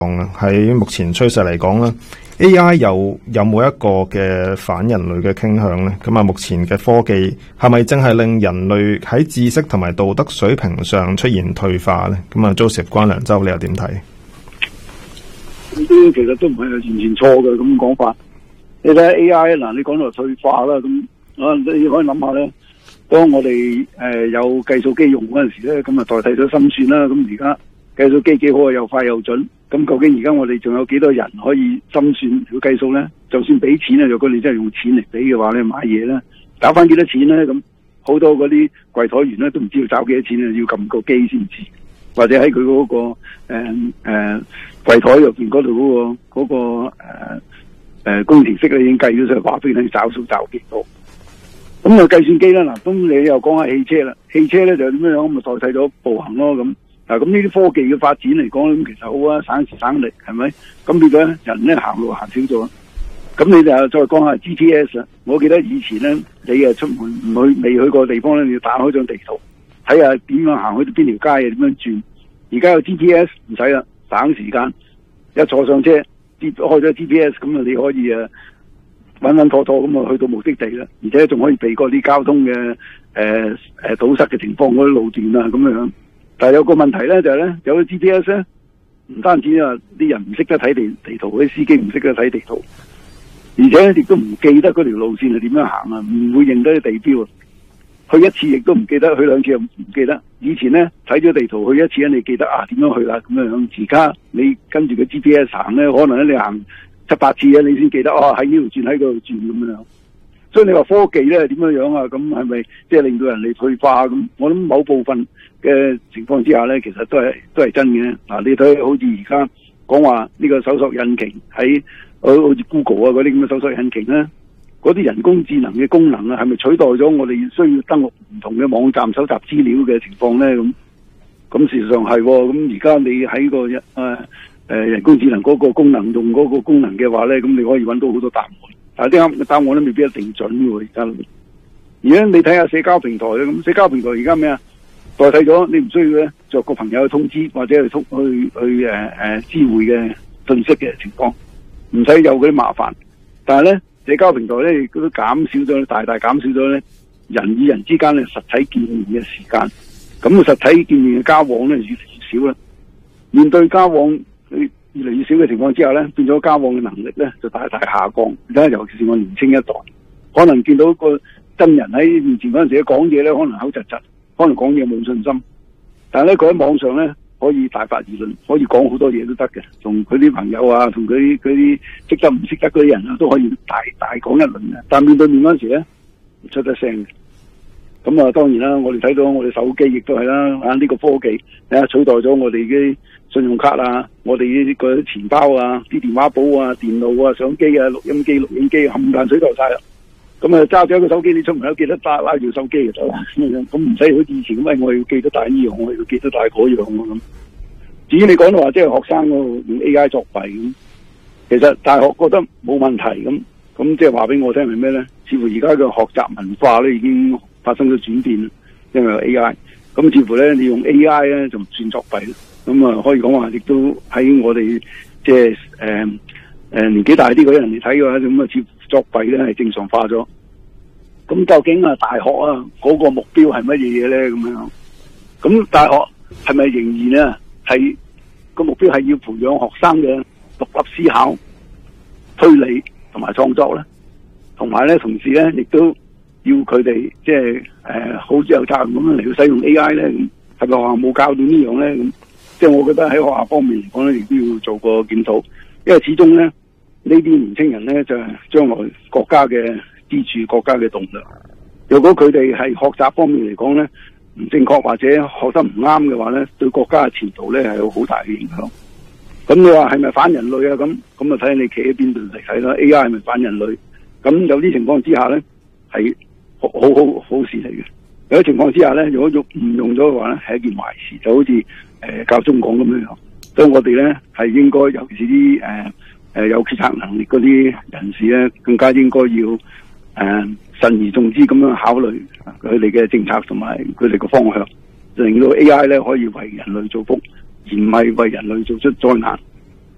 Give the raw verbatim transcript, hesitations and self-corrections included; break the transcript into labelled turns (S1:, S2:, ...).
S1: 喺目前趨勢嚟講咧 ，A I 有有冇一個嘅反人類嘅傾向咧？咁啊，目前嘅科技係咪正係令人類喺知識同埋道德水平上出現退化咧？咁啊 ，Joseph 關良洲，你又點睇？
S2: 呢啲其實都唔係完全錯嘅咁講法。你睇下 A I 嗱，你講到退化啦，咁啊你可以諗下咧，當我哋誒、呃、有計數機用嗰陣時咧，咁啊代替咗心算啦。咁而家計數機幾好啊，又快又準。咁究竟而家我哋仲有幾多人可以心算去計數咧？就算俾錢啊，如果你真係用錢嚟俾嘅話咧，買嘢咧，找翻幾多錢咧？咁好多嗰啲櫃台員咧都唔知道找幾多錢啊，要撳個機先知，或者喺佢嗰個誒誒櫃台入邊嗰度嗰個嗰、嗰個誒誒、呃、工程式咧已經計咗上，話俾你找數找幾多。咁啊計算機啦，嗱，咁你又講下汽車啦，汽車咧就點樣樣咁咪代替咗步行咯咁。嗱，咁呢啲科技嘅發展嚟講，咁其實好啊，省時省力，係咪？咁變咗咧，人咧行路行少咗。咁你就再講下 G P S 啦。我記得以前咧，你啊出門唔去未去過地方咧，你要打開張地圖，睇下點樣行去到邊條街啊，點樣轉。而家有 G P S 唔使啦，省時間。一坐上車，開咗 G P S， 咁啊你可以啊穩穩妥妥咁啊去到目的地啦。而且仲可以避過啲交通嘅誒誒堵塞嘅情況嗰啲路段啊咁樣。但係有個問題咧，就係、是、咧有咗 G P S 咧，唔單止啊啲人唔識得睇地地圖，啲司機唔識得睇地圖，而且亦都唔記得嗰條路線係點樣行啊，唔會認得啲地標啊。去一次亦都唔記得，去兩次又唔記得。以前咧睇咗地圖去一次咧，你記得啊點樣去啦咁樣樣。而家你跟住個 G P S 行咧，可能咧你行七八次咧，你先記得哦喺呢度轉喺嗰度轉咁樣。所以你話科技咧點樣樣啊？咁係咪即係令到人哋退化咁？我諗某部分嘅情況之下咧，其實都係都係真嘅。嗱，你睇好似而家講話呢個搜索引擎喺好似 Google 啊嗰啲咁嘅搜索引擎咧，嗰啲人工智能嘅功能啊，係咪取代咗我哋需要登錄唔同嘅網站搜集資料嘅情況咧？咁咁事實上係，咁而家你喺個誒誒人工智能嗰個功能用嗰個功能嘅話咧，咁你可以揾到好多答案。但係啲答案都未必一定準嘅，而家而家你睇下社交平台咧，咁社交平台而家咩啊？代替咗你唔需要咧，作個朋友去通知或者去通去去誒誒知會嘅信息嘅情況，唔使有嗰啲麻煩。但係咧，社交平台咧亦都減少咗，大大減少咗咧人與人之間咧實體見面嘅時間。咁實體見面嘅交往咧越嚟越少啦。面對交往越嚟越少嘅情況之下咧，變咗交往嘅能力咧就大大下降。而家尤其是我年青一代，可能見到個真人喺面前嗰陣時講嘢咧，可能口窒窒，可能講嘢冇信心。但係咧，佢喺網上咧可以大發議論，可以講好多嘢都得嘅。同佢啲朋友啊，同佢啲佢啲識得唔識得嗰啲人啊，都可以大大講一輪嘅。但面對面嗰陣時咧，唔出得聲嘅。咁啊，當然啦，我哋睇到我哋手機亦都係啦，啊呢、這個科技啊取代咗我哋啲信用卡啊，我哋啲嗰啲錢包啊，啲電話簿啊、電腦啊、相機啊、錄音機、錄影機冚唪唥取代晒啦。咁啊，揸住一個手機，你出門口記得帶拉住手機就得啦。咁唔使好似以前咁，我要記得帶呢樣，我要記得帶嗰樣咁。至於你講到話，即係學生嗰度用 A I 作弊咁，其實大學覺得冇問題咁，咁即係話俾我聽係咩咧？似乎而家嘅學習文化咧已經發生咗轉變，因為有 A I。咁似乎咧，你用 A I 咧就唔算作弊。咁啊，可以講話亦都喺我哋即係誒誒年紀大啲嗰啲人嚟睇嘅話，咁啊似乎作弊咧係正常化咗。咁究竟啊大學啊嗰個目標係乜嘢嘢咧？咁樣，咁大學係咪仍然啊係個目標係要培養學生嘅獨立思考、推理同埋創作咧？同埋咧，同時咧亦都要佢哋即係誒好有責任咁樣嚟到使用 A I 咧？係咪學校冇教到呢樣咧？咁即係我覺得喺學校方面嚟講咧，亦都要做個檢討，因為始終咧呢啲年青人咧就係將來國家嘅支柱、國家嘅動力。如果佢哋係學習方面嚟講咧唔正確或者學得唔啱嘅話咧，對國家嘅前途咧係有好大嘅影響。咁你話係咪反人類啊？咁咁啊睇下你企喺邊度嚟睇啦。A I 係咪反人類？咁有啲情況之下咧係好好好好事嚟嘅。有啲情況之下咧，如果用唔用咗嘅話咧，係一件壞事，就好似誒、呃、教宗講咁樣樣。所以我哋咧係應該，尤其是啲誒誒有決策能力嗰啲人士咧，更加應該要誒、呃、慎而重之咁樣考慮佢哋嘅政策同埋佢哋嘅方向，令到 A I 咧可以為人類造福，而唔係為人類做出災難。